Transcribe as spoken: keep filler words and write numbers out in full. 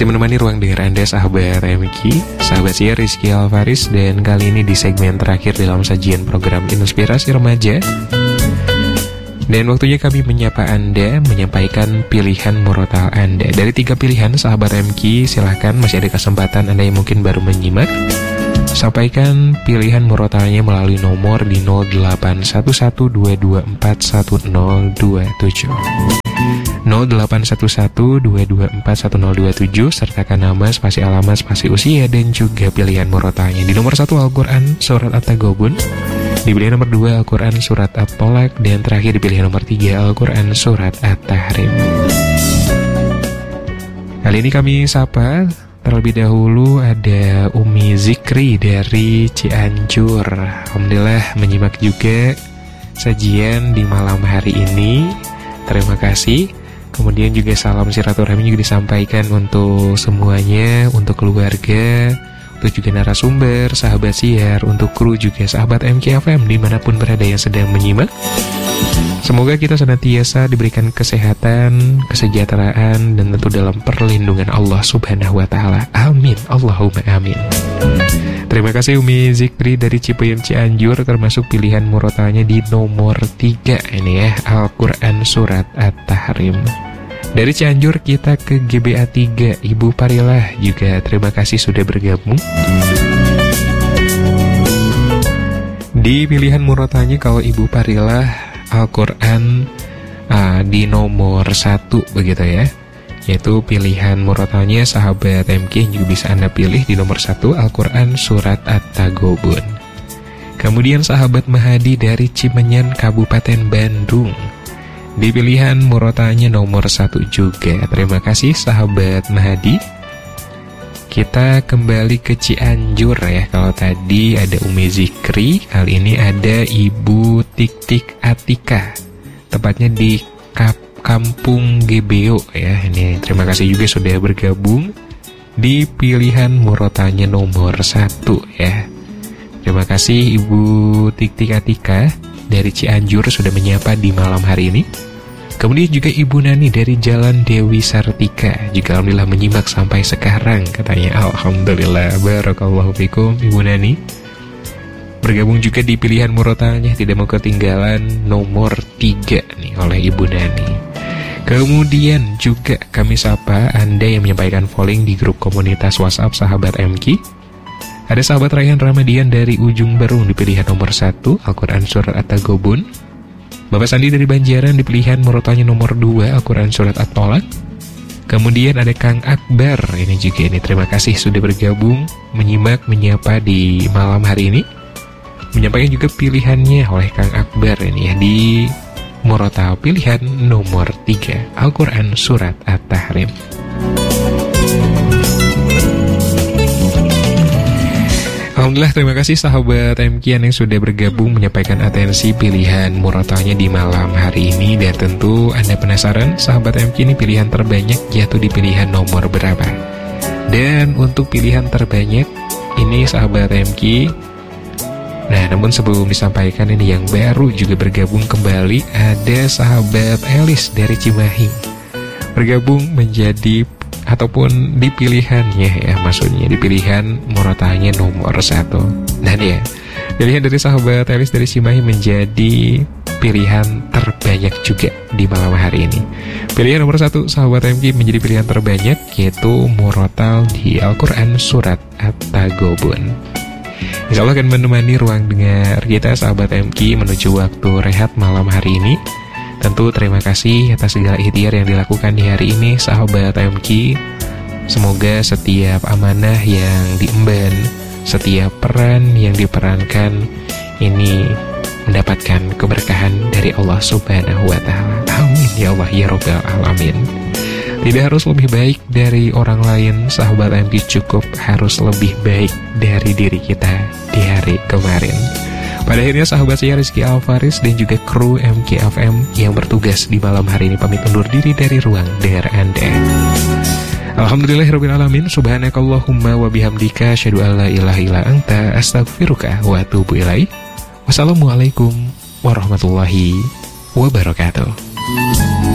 Masih menemani ruang dengar Anda sahabat M K, sahabat saya Rizky Alvaris. Dan kali ini di segmen terakhir dalam sajian program Inspirasi Remaja. Dan waktunya kami menyapa Anda, menyampaikan pilihan murotal Anda. Dari tiga pilihan sahabat M K, silahkan masih ada kesempatan Anda yang mungkin baru menyimak. Sampaikan pilihan murotalnya melalui nomor di nol delapan satu satu dua dua empat satu nol dua tujuh nol delapan satu satu dua dua empat satu nol dua tujuh, sertakan nama, spasi alamat, spasi usia, dan juga pilihan murotalnya. Di nomor satu Al-Quran Surat At-Taghabun, di pilihan nomor dua Al-Quran Surat At-Tolak, dan terakhir di pilihan nomor tiga Al-Quran Surat At-Tahrim. Kali ini kami sapa terlebih dahulu ada Umi Zikri dari Cianjur. Alhamdulillah menyimak juga sajian di malam hari ini. Terima kasih. Kemudian juga salam silaturahmi juga disampaikan untuk semuanya, untuk keluarga, untuk juga narasumber, sahabat siar, untuk kru juga sahabat M K F M dimanapun berada yang sedang menyimak. Semoga kita senantiasa diberikan kesehatan, kesejahteraan, dan tentu dalam perlindungan Allah Subhanahu wa Ta'ala. Amin. Allahumma amin. Terima kasih Umi Zikri dari Cipayung Cianjur, termasuk pilihan murotalnya di nomor tiga ini ya, Al-Quran Surat At-Tahrim. Dari Cianjur kita ke G B A tiga, Ibu Parilah juga terima kasih sudah bergabung. Di pilihan murotalnya kalau Ibu Parilah Al-Quran uh, di nomor satu begitu ya, yaitu pilihan murotalnya sahabat M K juga bisa Anda pilih di nomor satu Al-Quran Surat At-Taghabun. Kemudian sahabat Mahadi dari Cimenyan Kabupaten Bandung, di pilihan murotalnya nomor satu juga. Terima kasih sahabat Mahadi. Kita kembali ke Cianjur ya. Kalau tadi ada Umi Zikri, kali ini ada Ibu Tik Tik Atika, tepatnya di Kap Kampung G B O ya. Ini terima kasih juga sudah bergabung di pilihan murotalnya nomor satu ya. Terima kasih Ibu Tik Tik Atika dari Cianjur sudah menyapa di malam hari ini. Kemudian juga Ibu Nani dari Jalan Dewi Sartika juga alhamdulillah menyimak sampai sekarang katanya. Alhamdulillah, barakallahu fikum Ibu Nani. Bergabung juga di pilihan murotalnya, tidak mau ketinggalan nomor tiga nih oleh Ibu Nani. Kemudian juga kami sapa Anda yang menyampaikan polling di grup komunitas WhatsApp sahabat M K. Ada sahabat Rayhan Ramadian dari Ujung Berung di pilihan nomor satu Al-Quran Surat At-Taghabun. Bapak Sandi dari Banjaran di pilihan murotalnya nomor dua Al-Quran Surat At-Tolak. Kemudian ada Kang Akbar, ini juga ini terima kasih sudah bergabung menyimak menyapa di malam hari ini. Menyampaikan juga pilihannya oleh Kang Akbar ini ya di murotal pilihan nomor tiga Al-Quran Surat At-Tahrim. Alhamdulillah, terima kasih sahabat M K yang sudah bergabung menyampaikan atensi pilihan murotalnya di malam hari ini. Dan tentu Anda penasaran sahabat M K ini pilihan terbanyak jatuh di pilihan nomor berapa. Dan untuk pilihan terbanyak ini sahabat M K, nah namun sebelum disampaikan ini yang baru juga bergabung kembali, ada sahabat Elis dari Cimahi bergabung menjadi ataupun di pilihannya ya, maksudnya di pilihan murotalnya nomor satu. Dan ya, pilihan dari sahabat Elis dari Cimahi menjadi pilihan terbanyak juga di malam hari ini. Pilihan nomor satu sahabat M K menjadi pilihan terbanyak, yaitu murotal di Al-Quran Surat At-Taghabun. Insya Allah akan menemani ruang dengar kita sahabat M K menuju waktu rehat malam hari ini. Tentu terima kasih atas segala ikhtiar yang dilakukan di hari ini sahabat M K. Semoga setiap amanah yang diemban, setiap peran yang diperankan ini mendapatkan keberkahan dari Allah Subhanahu wa Ta'ala. Amin ya Allah ya Rabbal Alamin. Tidak harus lebih baik dari orang lain sahabat M K, cukup harus lebih baik dari diri kita di hari kemarin. Pada akhirnya sahabat saya Rizky Alvaris dan juga kru M K F M yang bertugas di malam hari ini pamit undur diri dari ruang dengar Anda. Alhamdulillahirabbil alamin, subhanakallahumma wa bihamdika asyhadu an la ilaha illa anta astaghfiruka wa atubu ilaik. Wassalamualaikum warahmatullahi wabarakatuh.